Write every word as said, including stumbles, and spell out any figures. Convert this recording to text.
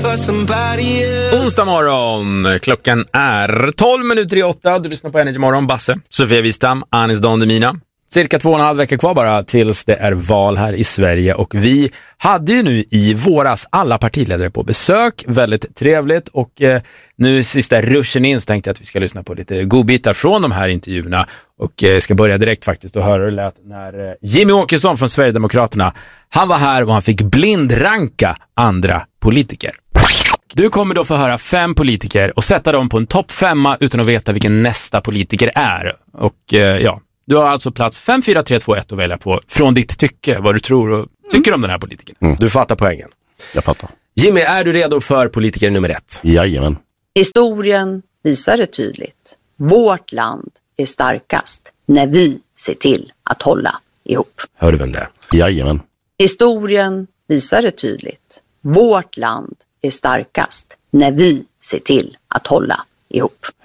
for somebody else. Onsdag morgon, klockan är tolv minuter i åtta. Du lyssnar på Energy Morgon, Basse, Sofia Wistam, Anis Don Demina. Cirka två och en halv vecka kvar bara tills det är val här i Sverige. Och vi hade ju nu i våras alla partiledare på besök. Väldigt trevligt. Och eh, nu sista ruschen in så tänkte jag att vi ska lyssna på lite godbitar från de här intervjuerna. Och eh, ska börja direkt faktiskt och höra hur det lät när eh, Jimmy Åkesson från Sverigedemokraterna, han var här och han fick blindranka andra politiker. Du kommer då få höra fem politiker och sätta dem på en topp femma utan att veta vilken nästa politiker är. Och eh, ja... Du har alltså plats fem, fyra, tre, två, ett att välja på från ditt tycke, vad du tror och tycker mm. om den här politikern. Mm. Du fattar poängen. Jag fattar. Jimmy, är du redo för politiker nummer ett? Jajamän. Historien visar det tydligt. Vårt land är starkast när vi ser till att hålla ihop. Hör du vem det är? Jajamän. Historien visar det tydligt. Vårt land är starkast när vi ser till att hålla ihop.